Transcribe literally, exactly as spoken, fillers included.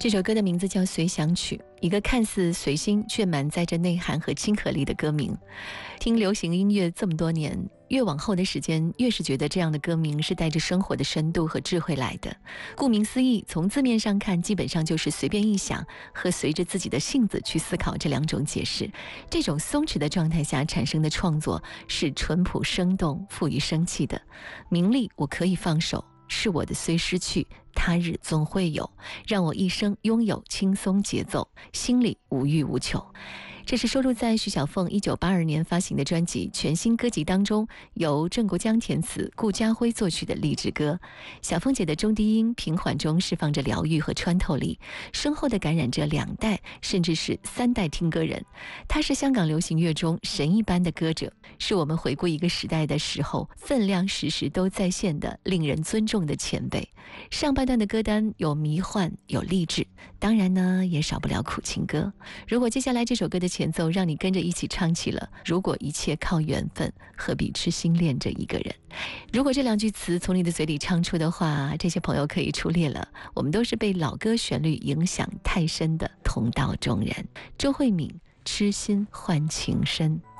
这首歌的名字叫《随想曲》，一个看似随心却满载着内涵和亲和力的歌名。听流行音乐这么多年，越往后的时间，越是觉得这样的歌名是带着生活的深度和智慧来的。顾名思义，从字面上看，基本上就是随便一想和随着自己的性子去思考这两种解释。这种松弛的状态下产生的创作是淳朴生动、富于生气的。名利我可以放手，是我的虽失去，他日总会有，让我一生拥有轻松节奏，心里无欲无求。这是收录在徐小凤一九八二年发行的专辑《全新歌集》当中，由郑国江填词、顾嘉辉作曲的励志歌。小凤姐的中低音平缓中释放着疗愈和穿透力，深厚地感染着两代甚至是三代听歌人。她是香港流行乐中神一般的歌者，是我们回顾一个时代的时候分量时时都在线的令人尊重的前辈。上半段的歌单有迷幻，有励志，当然呢也少不了苦情歌。如果接下来这首歌的前奏让你跟着一起唱起了如果一切靠缘分，何必痴心恋着一个人。如果这两句词从你的嘴里唱出的话，这些朋友可以出列了。我们都是被老歌旋律影响太深的同道中人。周慧敏，痴心换情深。